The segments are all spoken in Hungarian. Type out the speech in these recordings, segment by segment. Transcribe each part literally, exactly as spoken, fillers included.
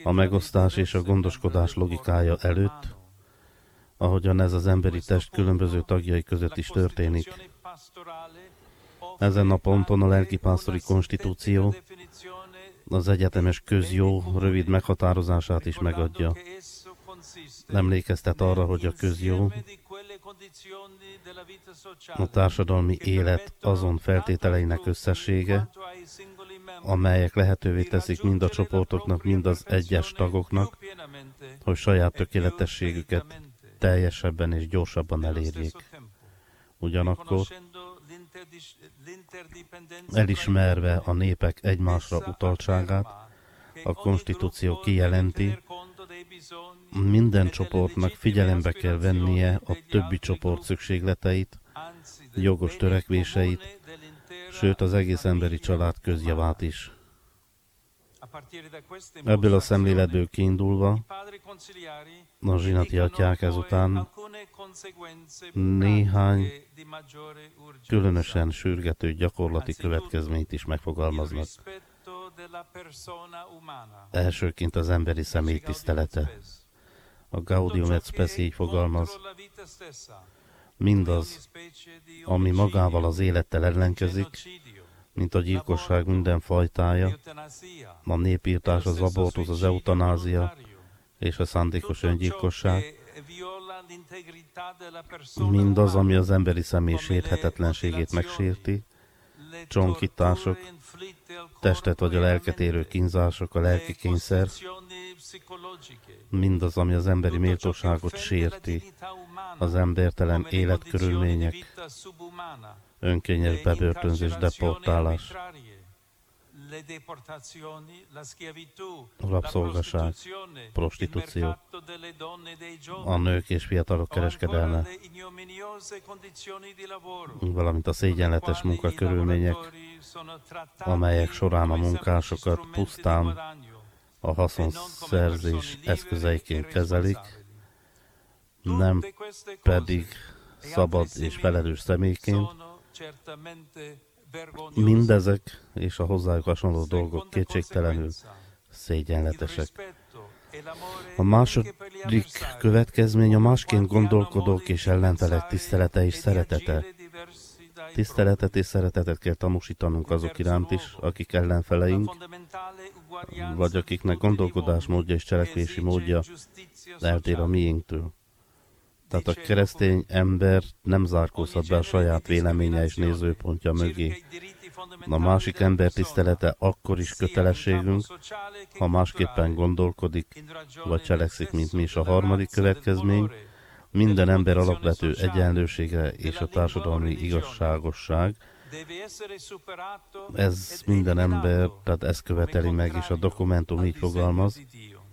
a megosztás és a gondoskodás logikája előtt, ahogyan ez az emberi test különböző tagjai között is történik. Ezen a ponton a lelkipásztori konstitúció az egyetemes közjó rövid meghatározását is megadja. Emlékeztet arra, hogy a közjó a társadalmi élet azon feltételeinek összessége, amelyek lehetővé teszik mind a csoportoknak, mind az egyes tagoknak, hogy saját tökéletességüket teljesebben és gyorsabban elérjék. Ugyanakkor elismerve a népek egymásra utaltságát, a konstitúció kijelenti, minden csoportnak figyelembe kell vennie a többi csoport szükségleteit, jogos törekvéseit, sőt az egész emberi család közjavát is. Ebből a szemléletből kiindulva, a zsinati atyák ezután néhány különösen sürgető gyakorlati következményt is megfogalmaznak. Elsőként az emberi személy tisztelete. A Gaudium et Spes így fogalmaz: mindaz, ami magával az élettel ellenkezik, mint a gyilkosság minden fajtája, a népírtás, az abortusz, az eutanázia és a szándékos öngyilkosság, mindaz, ami az emberi személy sérthetetlenségét megsérti, csonkítások, testet vagy a lelket érő kínzások, a lelki kényszer, mindaz, ami az emberi méltóságot sérti, az embertelen életkörülmények, önkényes bebörtönzés, deportálás, rabszolgaság, prostitúció, a nők és fiatalok kereskedelme, valamint a szégyenletes munkakörülmények, amelyek során a munkásokat pusztán a haszonszerzés eszközeiként kezelik, nem pedig szabad és felelős személyként. Mindezek és a hozzájuk hasonló dolgok kétségtelenül szégyenletesek. A második következmény a másként gondolkodók és ellenfelek tisztelete és szeretete. Tiszteletet és szeretetet kell tanúsítanunk azok iránt is, akik ellenfeleink, vagy akiknek gondolkodásmódja és cselekvési módja eltér a miénktől. Tehát a keresztény ember nem zárkózhat be a saját véleménye és nézőpontja mögé. A másik ember tisztelete akkor is kötelességünk, ha másképpen gondolkodik, vagy cselekszik, mint mi is. A harmadik következmény, minden ember alapvető egyenlősége és a társadalmi igazságosság. Ez minden ember, tehát ezt követeli meg, és a dokumentum így fogalmaz.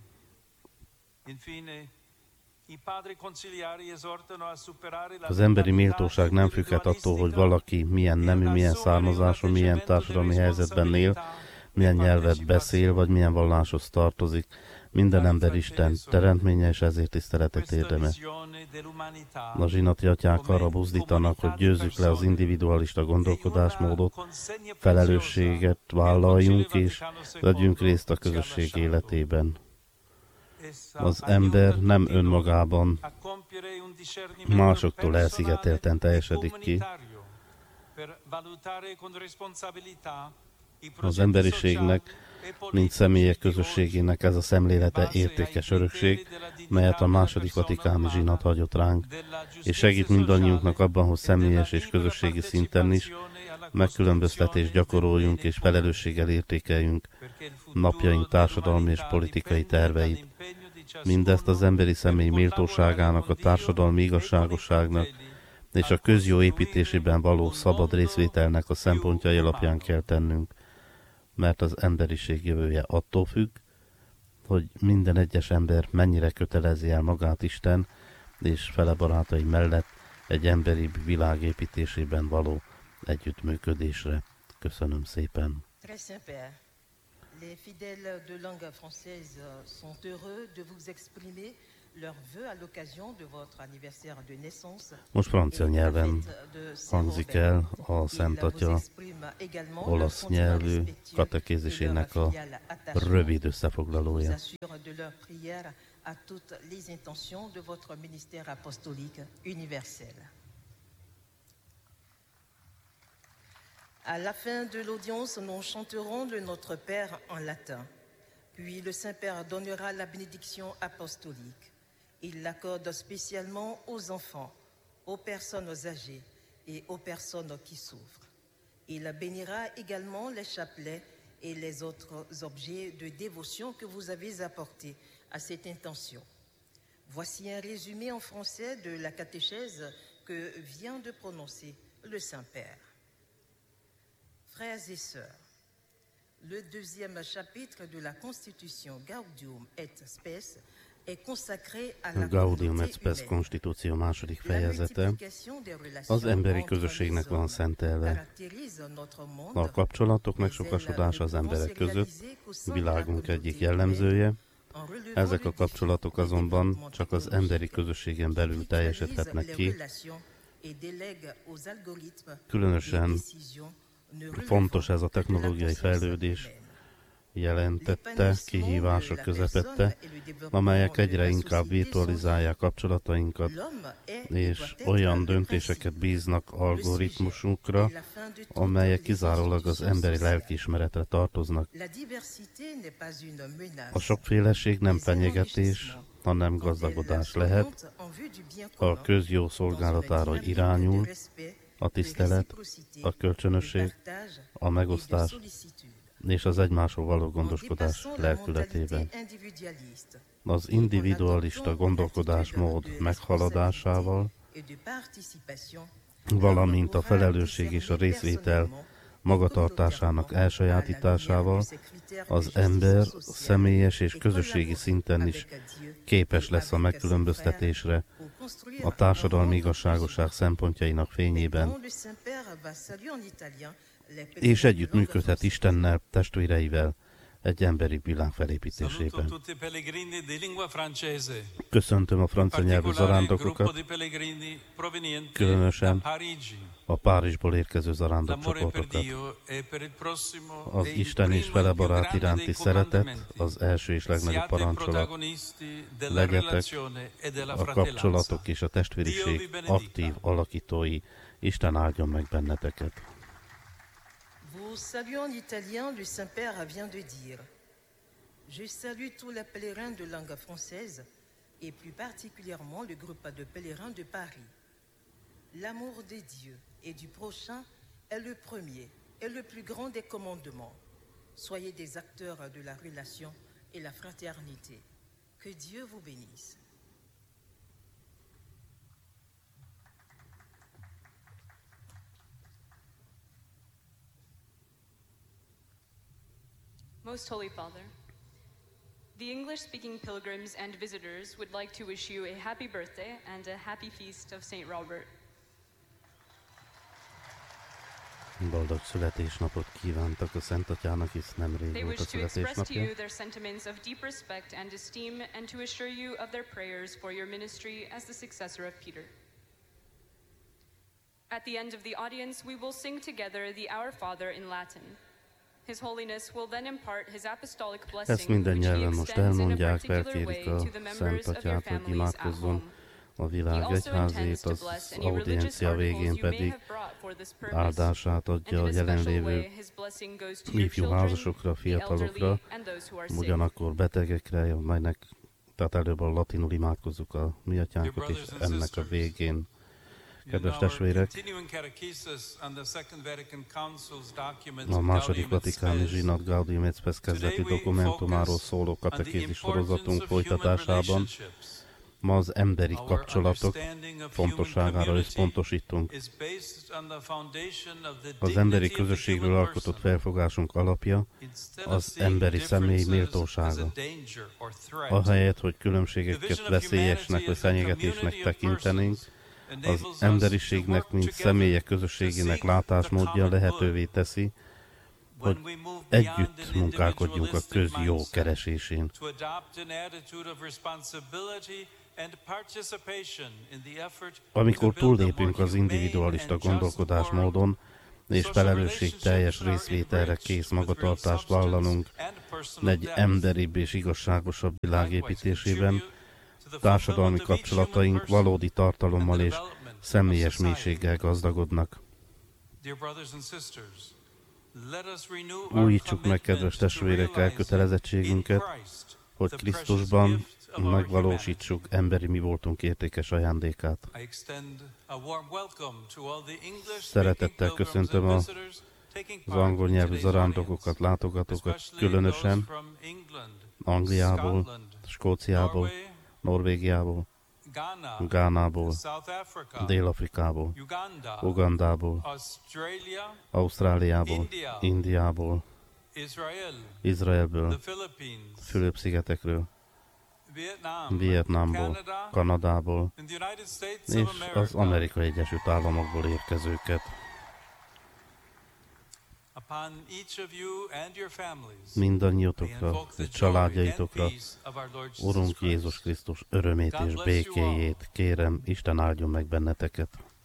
Az emberi méltóság nem függhet attól, hogy valaki milyen nemű, milyen származású, milyen társadalmi helyzetben él, milyen nyelvet beszél, vagy milyen valláshoz tartozik. Minden ember Isten teremtménye, és ezért tiszteletet érdemes. A zsinati atyák arra buzdítanak, hogy győzzük le az individualista gondolkodásmódot, felelősséget vállaljunk, és vegyünk részt a közösség életében. Az ember nem önmagában másoktól elszigetelten teljesedik ki. Az emberiségnek, mint személyek közösségének ez a szemlélete értékes örökség, melyet a második vatikáni zsinat hagyott ránk, és segít mindannyiunknak abban, hogy személyes és közösségi szinten is megkülönböztetést gyakoroljunk és felelősséggel értékeljünk napjaink társadalmi és politikai terveit. Mindezt az emberi személy méltóságának, a társadalmi igazságosságnak és a közjó építésében való szabad részvételnek a szempontjai alapján kell tennünk, mert az emberiség jövője attól függ, hogy minden egyes ember mennyire kötelezi el magát Isten és fele barátai mellett egy emberi világ építésében való együttműködésre. Köszönöm szépen. Les fidèles de langue française sont heureux de vous exprimer Most francia nyelven hangzik el a Szent Atya olasz nyelvű katekézisének a rövid összefoglalója. À toutes les intentions de votre ministère apostolique universel. À la fin de l'audience, nous chanterons le Notre Père en latin. Puis le Saint-Père donnera la bénédiction apostolique. Il l'accorde spécialement aux enfants, aux personnes âgées et aux personnes qui souffrent. Il bénira également les chapelets et les autres objets de dévotion que vous avez apportés à cette intention. Voici un résumé en français de la catéchèse que vient de prononcer le Saint-Père. Frères et sœurs, le deuxième chapitre de la Constitution Gaudium et Spes est consacré à la Gaudium et Spes konstitúció második fejezete az emberi közösségnek van szentelve. A kapcsolatok megsokasodása az emberek között világunk egyik jellemzője. Ezek a kapcsolatok azonban csak az emberi közösségen belül teljesedhetnek ki. Különösen fontos ez a technológiai fejlődés jelentette kihívások közepette, amelyek egyre inkább virtualizálják kapcsolatainkat, és olyan döntéseket bíznak algoritmusukra, amelyek kizárólag az emberi lelkiismeretre tartoznak. A sokféleség nem fenyegetés, hanem gazdagodás lehet, a közjó szolgálatára irányul, a tisztelet, a kölcsönösség, a megosztás és az egymásról való gondoskodás lelkületében. Az individualista gondolkodásmód meghaladásával, valamint a felelősség és a részvétel magatartásának elsajátításával az ember személyes és közösségi szinten is képes lesz a megkülönböztetésre, a társadalmi igazságosság szempontjainak fényében, és együtt működhet Istennel, testvéreivel egy emberi világ felépítésében. Köszöntöm a francia nyelvű zarándokokat, különösen a Párizsból érkező zarándokcsoportokat. Az Isten és vele barát iránti szeretet, az első és legnagyobb parancsolat. Legyetek a kapcsolatok és a testvériség aktív alakítói. Isten áldjon meg benneteket. Vous saluons l'italien, le Saint-Père vient de dire. Je salue tous les pèlerins de langue française et plus particulièrement le groupe de pèlerins de Paris. L'amour de Dieu et du prochain est le premier et le plus grand des commandements. Soyez des acteurs de la relation et la fraternité. Que Dieu vous bénisse. Most Holy Father, the English-speaking pilgrims and visitors would like to wish you a happy birthday and a happy feast of Saint Robert. Boldog születésnapot kívántak a Szent Atyának, hisz nemrég They volt a wish to express to születésnapja. you their sentiments of deep respect and esteem and to assure you of their prayers for your ministry as the successor of Peter. At the end of the audience, we will sing together the Our Father in Latin. His Holiness will then impart his apostolic Ezt blessing, minden which he nyelven most extends in a elmondják, particular felkérik way a to the members Szent of your Atyát, hogy families at imádkozzon home. a He világ also intends egyházét, to az bless any religious audiencia articles végén you may pedig have brought for this purpose. áldását And adja in a a special jelenlévő way, his blessing goes to your ifjú children, házasokra, the fiatalokra, elderly, and those who are sick. ugyanakkor betegekre, amelynek, tehát előbb a latinul imádkozzuk a mi atyánkat, és ennek a végén. Kedves testvérek, a második vatikáni zsinat Gaudium et Spes kezdeti dokumentumáról szóló katekézis sorozatunk folytatásában ma az emberi kapcsolatok fontosságára összpontosítunk. Az emberi közösségről alkotott felfogásunk alapja az emberi személy méltósága. Ahelyett, hogy különbségeket veszélyesnek vagy fenyegetésnek tekintenénk, az emberiségnek, mint személyek közösségének látásmódja lehetővé teszi, hogy együtt munkálkodjunk a közjó keresésén. Amikor túllépünk az individualista gondolkodásmódon, és felelősség teljes részvételre kész magatartást vállalunk egy emberibb és igazságosabb világ építésében, társadalmi kapcsolataink valódi tartalommal és személyes mélységgel gazdagodnak. Újítsuk meg, kedves testvérek, elkötelezettségünket, hogy Krisztusban megvalósítsuk emberi mi voltunk értékes ajándékát. Szeretettel köszöntöm az angol nyelvű zarándokokat, látogatókat, különösen Angliából, Skóciából, Norvégiából, Gánából, Dél-Afrikából, Ugandából, Ausztráliából, Indiából, Izraelből, Fülöp-szigetekről, Vietnámból, Kanadából és az Amerikai Egyesült Államokból érkezőket. Mindannyiotokra és családjaitokra Urunk Jézus Krisztus örömét és békéjét kérem, Isten áldjon meg benneteket.